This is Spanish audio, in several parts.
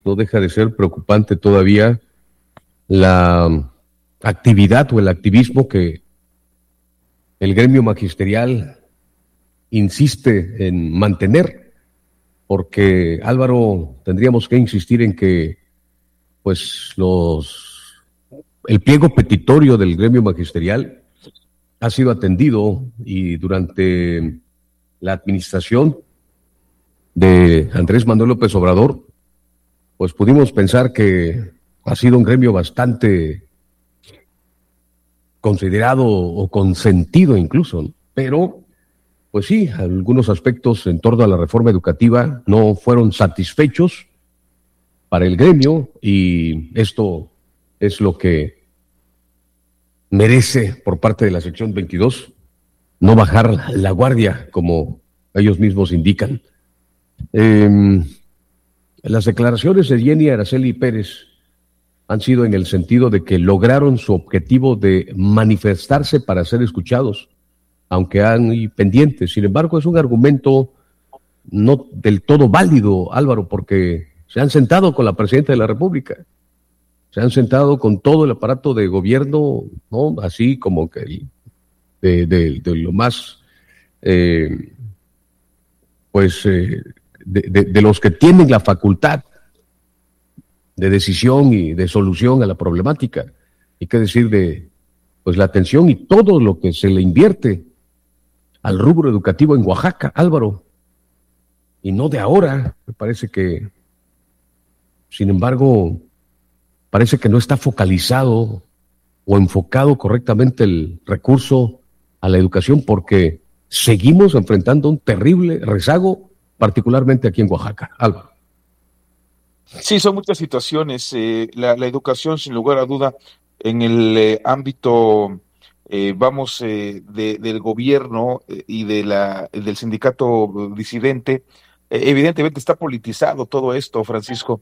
no deja de ser preocupante todavía la actividad o el activismo que el gremio magisterial insiste en mantener, porque Álvaro, tendríamos que insistir en que pues el pliego petitorio del gremio magisterial ha sido atendido, y durante la administración de Andrés Manuel López Obrador, pues pudimos pensar que ha sido un gremio bastante considerado o consentido incluso, ¿no? Pero pues sí, algunos aspectos en torno a la reforma educativa no fueron satisfechos para el gremio, y esto es lo que merece por parte de la sección 22 no bajar la guardia, como ellos mismos indican. Las declaraciones de Jenny Araceli Pérez han sido en el sentido de que lograron su objetivo de manifestarse para ser escuchados, aunque hay pendientes. Sin embargo, es un argumento no del todo válido, Álvaro, porque se han sentado con la presidenta de la República, se han sentado con todo el aparato de gobierno, ¿no? Así como que de lo más, de los que tienen la facultad de decisión y de solución a la problemática. Hay que decir de pues la atención y todo lo que se le invierte al rubro educativo en Oaxaca, Álvaro, y no de ahora. Me parece que, sin embargo, parece que no está focalizado o enfocado correctamente el recurso a la educación, porque seguimos enfrentando un terrible rezago, particularmente aquí en Oaxaca, Álvaro. Sí, son muchas situaciones. La educación, sin lugar a duda, en el ámbito, del gobierno y del sindicato disidente, evidentemente está politizado todo esto, Francisco.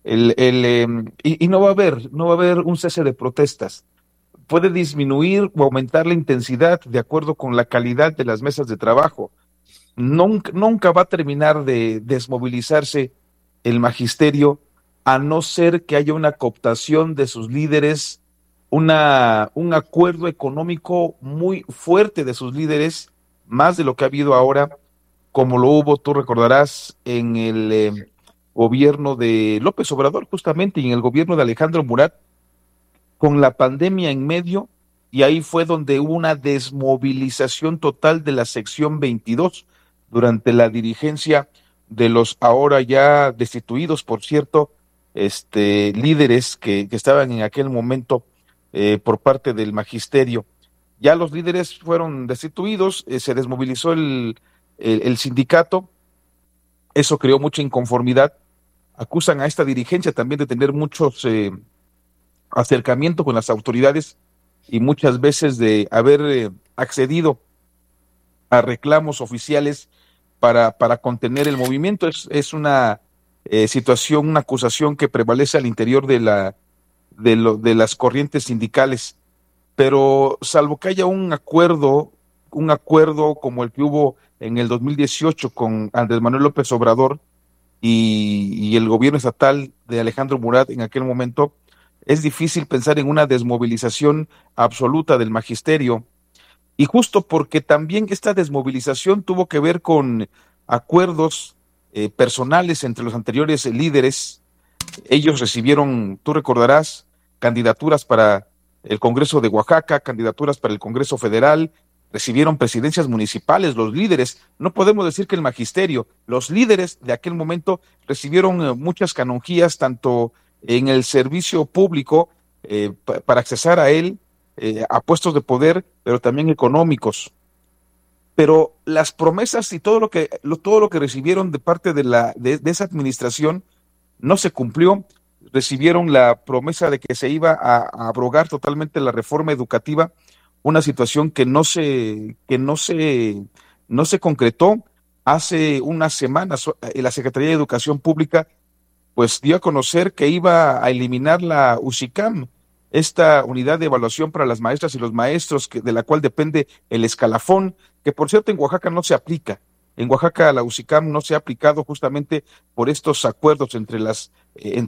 Y no va a haber un cese de protestas. Puede disminuir o aumentar la intensidad de acuerdo con la calidad de las mesas de trabajo. Nunca va a terminar de desmovilizarse el magisterio, a no ser que haya una cooptación de sus líderes, un acuerdo económico muy fuerte de sus líderes, más de lo que ha habido ahora, como lo hubo, tú recordarás, en el gobierno de López Obrador, justamente, y en el gobierno de Alejandro Murat, con la pandemia en medio, y ahí fue donde hubo una desmovilización total de la sección 22 durante la dirigencia de los ahora ya destituidos, por cierto, líderes que estaban en aquel momento por parte del magisterio. Ya los líderes fueron destituidos, se desmovilizó el sindicato, eso creó mucha inconformidad. Acusan a esta dirigencia también de tener muchos acercamientos con las autoridades y muchas veces de haber accedido a reclamos oficiales para contener el movimiento. Es una situación, una acusación que prevalece al interior de las corrientes sindicales, pero salvo que haya un acuerdo como el que hubo en el 2018 con Andrés Manuel López Obrador y el gobierno estatal de Alejandro Murat en aquel momento, es difícil pensar en una desmovilización absoluta del magisterio. Y justo porque también esta desmovilización tuvo que ver con acuerdos personales entre los anteriores líderes. Ellos recibieron, tú recordarás, candidaturas para el Congreso de Oaxaca, candidaturas para el Congreso Federal, recibieron presidencias municipales, los líderes. No podemos decir que el magisterio, los líderes de aquel momento recibieron muchas canonjías, tanto en el servicio público para accesar a él, a puestos de poder, pero también económicos. Pero las promesas y todo lo que recibieron de parte de esa administración no se cumplió. Recibieron la promesa de que se iba a abrogar totalmente la reforma educativa, una situación que no se concretó. Hace unas semanas la Secretaría de Educación Pública pues dio a conocer que iba a eliminar la UCICAM, esta unidad de evaluación para las maestras y los maestros, de la cual depende el escalafón, que por cierto en Oaxaca no se aplica. En Oaxaca la UCICAM no se ha aplicado justamente por estos acuerdos entre